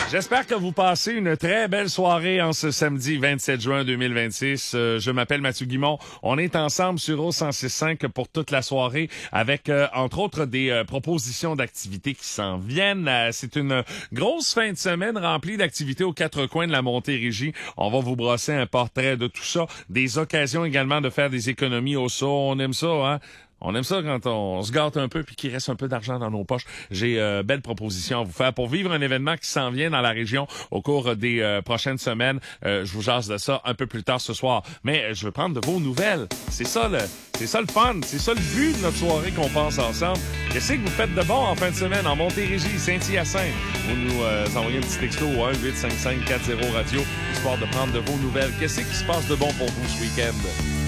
J'espère que vous passez une très belle soirée en ce samedi 27 juin 2026. Je m'appelle Mathieu Guimond. On est ensemble sur O 106.5 pour toute la soirée avec, entre autres, des propositions d'activités qui s'en viennent. C'est une grosse fin de semaine remplie d'activités aux quatre coins de la Montérégie. On va vous brosser un portrait de tout ça. Des occasions également de faire des économies au saut. On aime ça, hein? On aime ça quand on se gâte un peu puis qu'il reste un peu d'argent dans nos poches. J'ai belle proposition à vous faire pour vivre un événement qui s'en vient dans la région au cours des prochaines semaines. Je vous jase de ça un peu plus tard ce soir. Mais je veux prendre de vos nouvelles. C'est ça le fun. C'est ça le but de notre soirée qu'on pense ensemble. Qu'est-ce que vous faites de bon en fin de semaine en Montérégie, Saint-Hyacinthe? Vous nous envoyez un petit texto au 1-855-40-radio, histoire de prendre de vos nouvelles. Qu'est-ce qui se passe de bon pour vous ce week-end?